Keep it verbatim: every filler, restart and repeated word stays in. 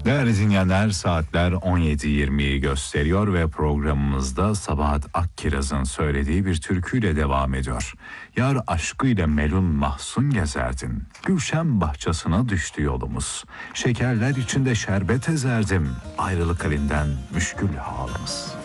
Değerli dinleyenler, saatler on yedi yirmiyi gösteriyor ve programımızda Sabahat Akkiraz'ın söylediği bir türküyle devam ediyor. Yar aşkıyla melun mahzun gezerdin, Gülşen bahçesine düştü yolumuz. Şekerler içinde şerbet ezerdim, ayrılık elinden müşkül halımız.